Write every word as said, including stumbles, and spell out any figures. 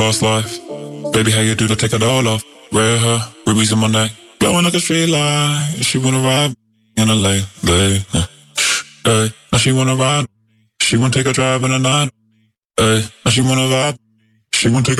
Past life. Baby, how you do to take it all off? Red hair, rubies in my neck, glowing like a street light. She wanna ride in a late, late. Hey, now she wanna ride. She wanna take a drive in the night. Hey, now she wanna vibe. She wanna take a